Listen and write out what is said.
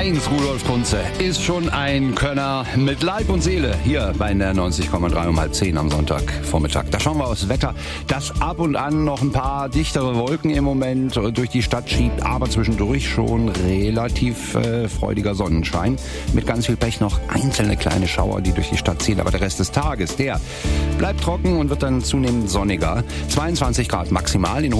1, Rudolf Kunze, ist schon ein Könner mit Leib und Seele hier bei der 90,3 um halb 10 am Sonntagvormittag. Da schauen wir aufs Wetter, das ab und an noch ein paar dichtere Wolken im Moment durch die Stadt schiebt, aber zwischendurch schon relativ freudiger Sonnenschein. Mit ganz viel Pech noch einzelne kleine Schauer, die durch die Stadt ziehen, aber der Rest des Tages, der bleibt trocken und wird dann zunehmend sonniger. 22 Grad maximal in